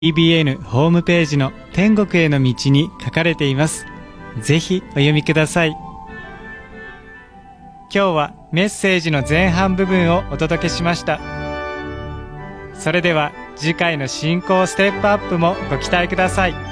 EBN ホームページの天国への道に書かれています。ぜひお読みください。今日はメッセージの前半部分をお届けしました。それでは次回の信仰ステップアップもご期待ください。